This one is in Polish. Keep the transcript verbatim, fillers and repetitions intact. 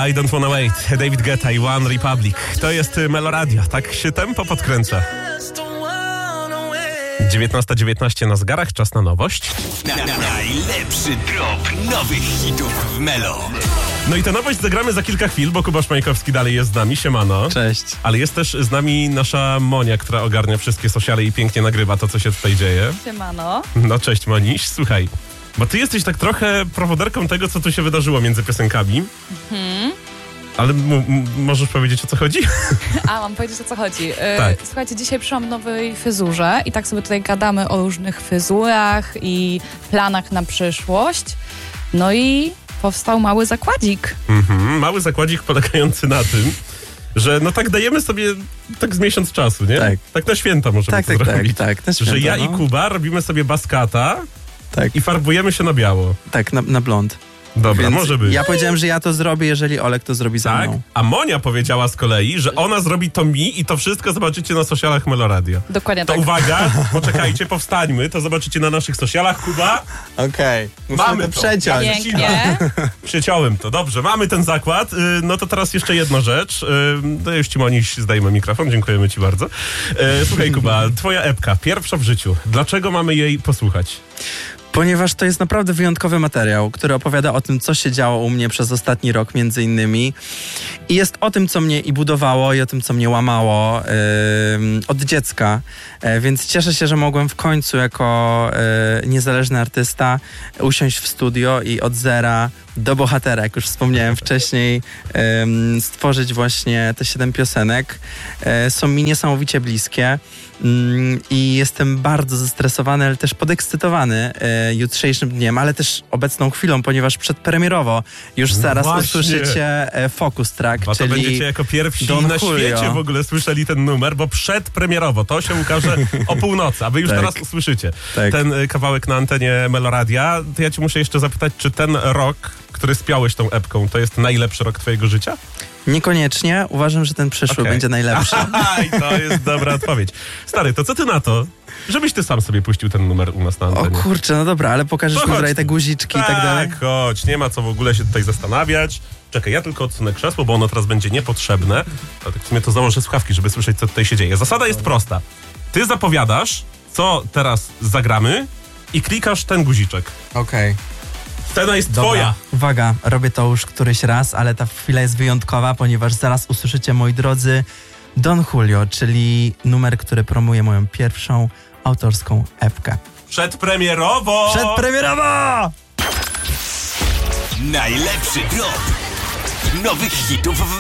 I Don't Wanna Wait, David Guetta i One Republic. To jest Meloradio, tak się tempo podkręca. dziewiętnasta dziewiętnaście na zegarach, czas na nowość. Na, na, najlepszy drop nowych hitów w Melo. No i tę nowość zagramy za kilka chwil, bo Kuba Szmajkowski dalej jest z nami, siemano. Cześć. Ale jest też z nami nasza Monia, która ogarnia wszystkie sociale i pięknie nagrywa to, co się tutaj dzieje. Siemano. No cześć Moniś, słuchaj, bo ty jesteś tak trochę prowoderką tego, co tu się wydarzyło między piosenkami. Mhm. Ale m- m- możesz powiedzieć, o co chodzi? A, mam powiedzieć, o co chodzi. Yy, Tak. Słuchajcie, dzisiaj przyszłam w nowej fryzurze i tak sobie tutaj gadamy o różnych fryzurach i planach na przyszłość. No i powstał mały zakładzik. Mhm, mały zakładzik polegający na tym, że no tak dajemy sobie tak z miesiąc czasu, nie? Tak. Tak na święta możemy Tak, to tak, zrobić. tak, tak. Na święta, że ja no. i Kuba robimy sobie baskata Tak, i farbujemy się na biało. tak, na, na blond. Dobra, Więc może być. Ja powiedziałem, że ja to zrobię, jeżeli Olek to zrobi za Tak? mną. A Monia powiedziała z kolei, że ona zrobi to mi i to wszystko zobaczycie na socialach Meloradio. Dokładnie To tak. uwaga, poczekajcie, powstańmy, to zobaczycie na naszych socialach. Kuba, Okej. Okay. mamy to to. przeciąć. Ja Pięknie. Przyciąłem to, dobrze, mamy ten zakład. Yy, No to teraz jeszcze jedna rzecz. Yy, To już ci Moniś zdajemy mikrofon, dziękujemy ci bardzo. Yy, Słuchaj Kuba, twoja epka, pierwsza w życiu. Dlaczego mamy jej posłuchać? Ponieważ to jest naprawdę wyjątkowy materiał, który opowiada o tym, co się działo u mnie przez ostatni rok między innymi. I jest o tym, co mnie i budowało, i o tym, co mnie łamało yy, od dziecka. Yy, więc cieszę się, że mogłem w końcu jako yy, niezależny artysta usiąść w studio i od zera do bohatera, jak już wspomniałem wcześniej, yy, stworzyć właśnie te siedem piosenek. Yy, są mi niesamowicie bliskie. I jestem bardzo zestresowany, ale też podekscytowany e, jutrzejszym dniem, ale też obecną chwilą, ponieważ przedpremierowo już No zaraz właśnie. usłyszycie e, Focus Track, Bo to czyli będziecie jako pierwsi Don na Julio. świecie w ogóle słyszeli ten numer, bo przedpremierowo to się ukaże o północy, a wy już Tak. teraz usłyszycie Tak. ten y, kawałek na antenie Meloradia. To ja ci muszę jeszcze zapytać, czy ten rok, który spiałeś tą epką, to jest najlepszy rok twojego życia? Niekoniecznie. Uważam, że ten przyszły Okej. będzie najlepszy. Aha, i to jest dobra odpowiedź. Stary, to co ty na to, żebyś ty sam sobie puścił ten numer u nas na O antenie? kurczę, no dobra, ale pokażesz To mi chodź tutaj tu. te guziczki i tak dalej? chodź, nie ma co w ogóle się tutaj zastanawiać. Czekaj, ja tylko odsunę krzesło, bo ono teraz będzie niepotrzebne. Ale tak w sumie to założę słuchawki, żeby słyszeć, co tutaj się dzieje. Zasada jest prosta. Ty zapowiadasz, co teraz zagramy i klikasz ten guziczek. Okej. Scena jest Dobra. twoja. Uwaga, robię to już któryś raz, ale ta chwila jest wyjątkowa, ponieważ zaraz usłyszycie, moi drodzy, Don Julio, czyli numer, który promuje moją pierwszą autorską epkę. Przedpremierowo! Przedpremierowo! Najlepszy drop nowych hitów w